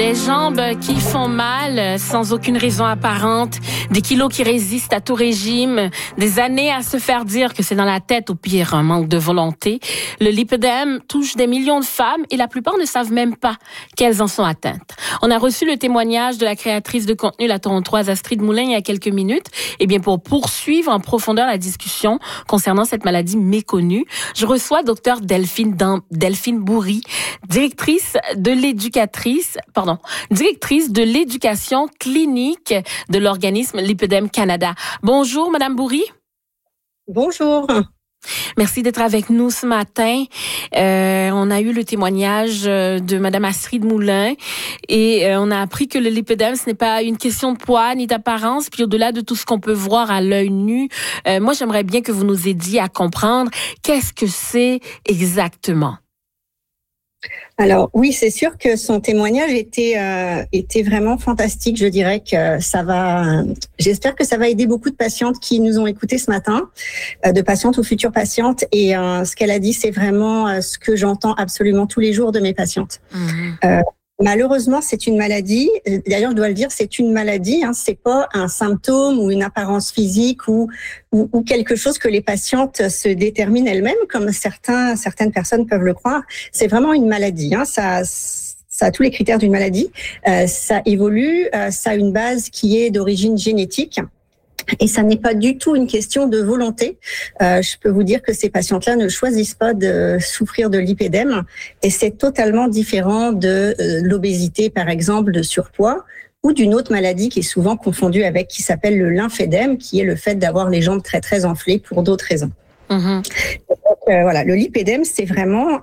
Des jambes qui font mal sans aucune raison apparente, des kilos qui résistent à tout régime, des années à se faire dire que c'est dans la tête, ou pire, un manque de volonté. Le lipœdème touche des millions de femmes et la plupart ne savent même pas qu'elles en sont atteintes. On a reçu le témoignage de la créatrice de contenu, la Torontoise Astrid Moulin, il y a quelques minutes. Eh bien, pour poursuivre en profondeur la discussion concernant cette maladie méconnue, je reçois Dr Delphine Bourry, directrice de l'éducation clinique de l'organisme Lipœdème Canada. Bonjour, Madame Bourry. Bonjour. Merci d'être avec nous ce matin. On a eu le témoignage de Madame Astrid Moulin et on a appris que le lipœdème, ce n'est pas une question de poids ni d'apparence, puis au-delà de tout ce qu'on peut voir à l'œil nu. Moi, j'aimerais bien que vous nous aidiez à comprendre qu'est-ce que c'est exactement. Alors oui, c'est sûr que son témoignage était vraiment fantastique. Je dirais que j'espère que ça va aider beaucoup de patientes qui nous ont écoutés ce matin, de patientes ou futures patientes. Et ce qu'elle a dit, c'est vraiment ce que j'entends absolument tous les jours de mes patientes. Malheureusement, c'est une maladie. D'ailleurs, je dois le dire, c'est une maladie. C'est pas un symptôme ou une apparence physique ou quelque chose que les patientes se déterminent elles-mêmes, comme certaines personnes peuvent le croire. C'est vraiment une maladie. Ça a tous les critères d'une maladie. Ça évolue. Ça a une base qui est d'origine génétique. Et ça n'est pas du tout une question de volonté. Je peux vous dire que ces patientes-là ne choisissent pas de souffrir de lipœdème et c'est totalement différent de l'obésité, par exemple, de surpoids ou d'une autre maladie qui est souvent confondue avec, qui s'appelle le lymphédème, qui est le fait d'avoir les jambes très, très enflées pour d'autres raisons. Donc, voilà, le lipœdème, c'est vraiment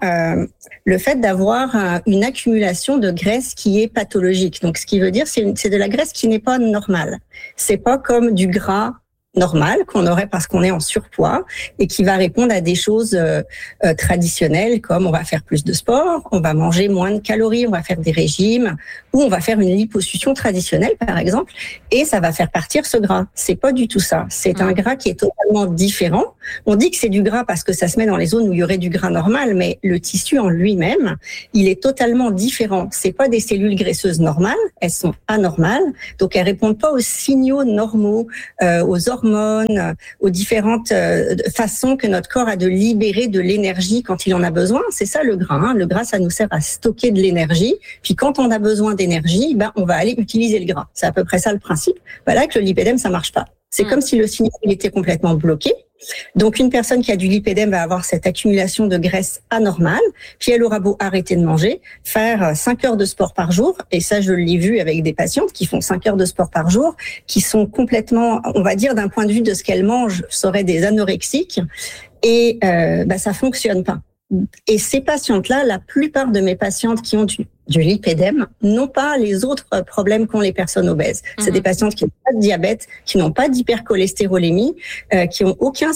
le fait d'avoir une accumulation de graisse qui est pathologique. Donc, ce qui veut dire, c'est de la graisse qui n'est pas normale. C'est pas comme du gras normal qu'on aurait parce qu'on est en surpoids et qui va répondre à des choses traditionnelles comme on va faire plus de sport, on va manger moins de calories, on va faire des régimes ou on va faire une liposuction traditionnelle par exemple et ça va faire partir ce gras. C'est pas du tout ça. C'est un gras qui est totalement différent. On dit que c'est du gras parce que ça se met dans les zones où il y aurait du gras normal, mais le tissu en lui-même, il est totalement différent. C'est pas des cellules graisseuses normales, elles sont anormales, donc elles répondent pas aux signaux normaux, aux hormones, aux différentes façons que notre corps a de libérer de l'énergie quand il en a besoin. C'est ça le gras. Le gras, ça nous sert à stocker de l'énergie. Puis quand on a besoin d'énergie, on va aller utiliser le gras. C'est à peu près ça le principe. Là, avec le lipœdème, ça marche pas. C'est comme si le signal était complètement bloqué. Donc, une personne qui a du lipœdème va avoir cette accumulation de graisse anormale, puis elle aura beau arrêter de manger, faire 5 heures de sport par jour, et ça, je l'ai vu avec des patientes qui font 5 heures de sport par jour, qui sont complètement, on va dire, d'un point de vue de ce qu'elles mangent, seraient des anorexiques, et ça fonctionne pas. Et ces patientes-là, la plupart de mes patientes qui ont du lipœdème n'ont pas les autres problèmes qu'ont les personnes obèses. C'est des patientes qui n'ont pas de diabète, qui n'ont pas d'hypercholestérolémie, qui ont aucun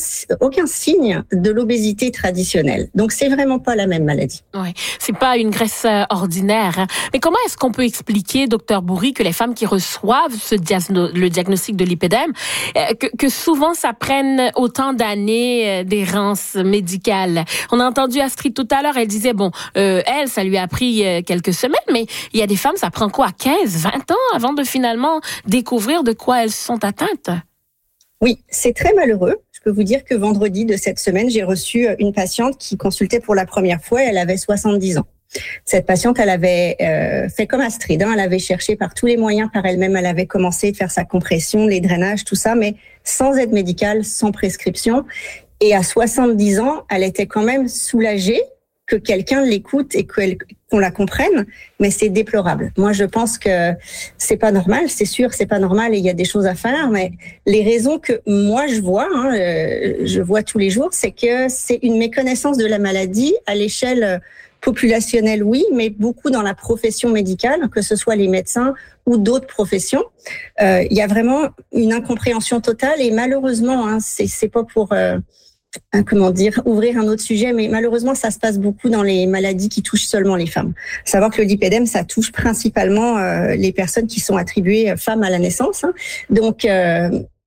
signe de l'obésité traditionnelle. Donc c'est vraiment pas la même maladie. Oui, c'est pas une graisse ordinaire. Mais comment est-ce qu'on peut expliquer, docteur Bourry, que les femmes qui reçoivent le diagnostic de lipœdème, que souvent ça prenne autant d'années d'errance médicale? On a entendu Astrid tout à l'heure, elle disait elle, ça lui a pris quelques semaines, mais il y a des femmes, ça prend quoi, 15, 20 ans avant de finalement découvrir de quoi elles sont atteintes? Oui, c'est très malheureux. Je peux vous dire que vendredi de cette semaine, j'ai reçu une patiente qui consultait pour la première fois, elle avait 70 ans. Cette patiente, elle avait fait comme Astrid, elle avait cherché par tous les moyens par elle-même, elle avait commencé à faire sa compression, les drainages, tout ça, mais sans aide médicale, sans prescription. Et à 70 ans, elle était quand même soulagée que quelqu'un l'écoute et qu'on la comprenne, mais c'est déplorable. Moi, je pense que c'est pas normal, c'est sûr, c'est pas normal et il y a des choses à faire, mais les raisons que moi je vois tous les jours, c'est que c'est une méconnaissance de la maladie à l'échelle populationnelle, oui, mais beaucoup dans la profession médicale, que ce soit les médecins ou d'autres professions. Il y a vraiment une incompréhension totale et malheureusement, c'est pas pour ouvrir un autre sujet, mais malheureusement, ça se passe beaucoup dans les maladies qui touchent seulement les femmes. Savoir que le lipœdème, ça touche principalement les personnes qui sont attribuées femmes à la naissance. Donc,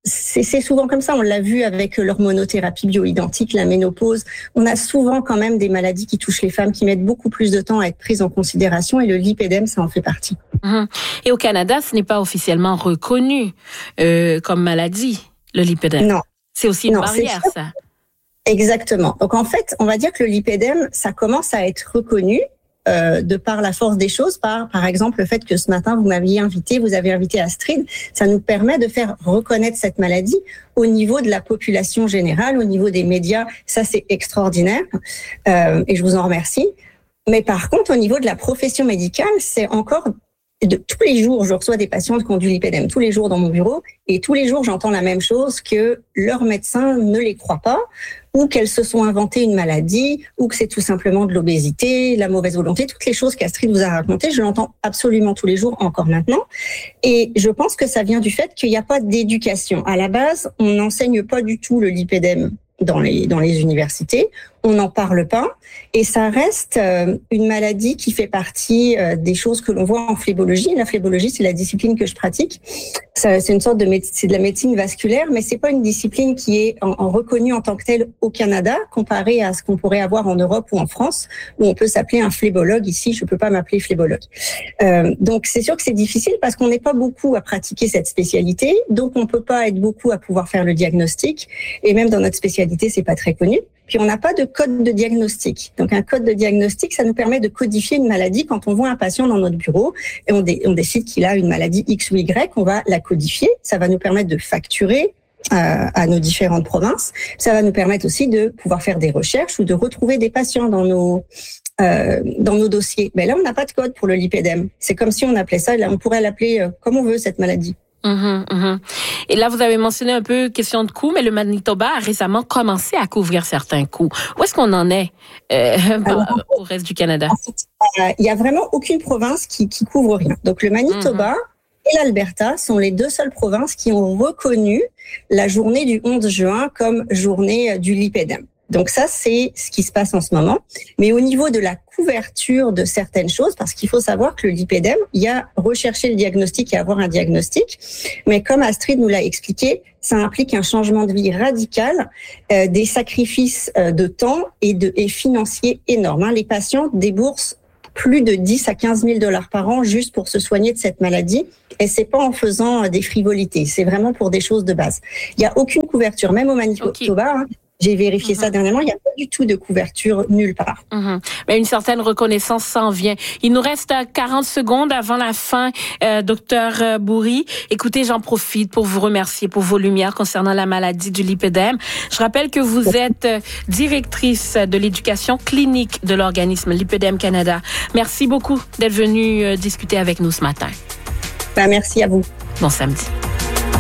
c'est souvent comme ça. On l'a vu avec l'hormonothérapie bioidentique, la ménopause. On a souvent quand même des maladies qui touchent les femmes, qui mettent beaucoup plus de temps à être prises en considération, et le lipédème, ça en fait partie. Et au Canada, ce n'est pas officiellement reconnu comme maladie, le lipédème. Non. C'est aussi une barrière, ça. Exactement. Donc en fait, on va dire que le lipédème, ça commence à être reconnu de par la force des choses, par exemple le fait que ce matin vous avez invité Astrid, ça nous permet de faire reconnaître cette maladie au niveau de la population générale, au niveau des médias. Ça, c'est extraordinaire et je vous en remercie. Mais par contre, au niveau de la profession médicale, c'est encore tous les jours, je reçois des patientes qui ont du lipédème tous les jours dans mon bureau, et tous les jours, j'entends la même chose, que leur médecin ne les croit pas, ou qu'elles se sont inventées une maladie, ou que c'est tout simplement de l'obésité, la mauvaise volonté, toutes les choses qu'Astrid vous a racontées, je l'entends absolument tous les jours, encore maintenant. Et je pense que ça vient du fait qu'il n'y a pas d'éducation. À la base, on n'enseigne pas du tout le lipédème dans les universités, on n'en parle pas, et ça reste une maladie qui fait partie des choses que l'on voit en phlébologie. La phlébologie, c'est la discipline que je pratique. C'est une sorte c'est de la médecine vasculaire, mais c'est pas une discipline qui est reconnue en tant que telle au Canada, comparée à ce qu'on pourrait avoir en Europe ou en France, où on peut s'appeler un phlébologue. Ici, je peux pas m'appeler phlébologue. Donc c'est sûr que c'est difficile parce qu'on n'est pas beaucoup à pratiquer cette spécialité, donc on peut pas être beaucoup à pouvoir faire le diagnostic, et même dans notre spécialité, c'est pas très connu. Puis on n'a pas de code de diagnostic. Donc un code de diagnostic, ça nous permet de codifier une maladie. Quand on voit un patient dans notre bureau et on décide qu'il a une maladie X ou Y, on va la codifier. Ça va nous permettre de facturer à nos différentes provinces. Ça va nous permettre aussi de pouvoir faire des recherches ou de retrouver des patients dans nos dossiers. Mais là, on n'a pas de code pour le lipédème. C'est comme si on appelait ça, là, on pourrait l'appeler comme on veut, cette maladie. Et là, vous avez mentionné un peu question de coûts, mais le Manitoba a récemment commencé à couvrir certains coûts. Où est-ce qu'on en est au reste du Canada? En fait, il y a vraiment aucune province qui couvre rien. Donc le Manitoba et l'Alberta sont les deux seules provinces qui ont reconnu la journée du 11 juin comme journée du lipédème. Donc ça, c'est ce qui se passe en ce moment. Mais au niveau de la couverture de certaines choses, parce qu'il faut savoir que le lipédème, il y a rechercher le diagnostic et avoir un diagnostic. Mais comme Astrid nous l'a expliqué, ça implique un changement de vie radical, des sacrifices de temps et financiers énormes. Les patients déboursent plus de 10 à 15 000 $ par an juste pour se soigner de cette maladie. Et c'est pas en faisant des frivolités. C'est vraiment pour des choses de base. Il y a aucune couverture, même au Manitoba. J'ai vérifié ça dernièrement, il n'y a pas du tout de couverture nulle part. Mais une certaine reconnaissance s'en vient. Il nous reste 40 secondes avant la fin, Dr Bourry. Écoutez, j'en profite pour vous remercier pour vos lumières concernant la maladie du lipédème. Je rappelle que vous êtes directrice de l'éducation clinique de l'organisme Lipédème Canada. Merci beaucoup d'être venue discuter avec nous ce matin. Merci à vous. Bon samedi.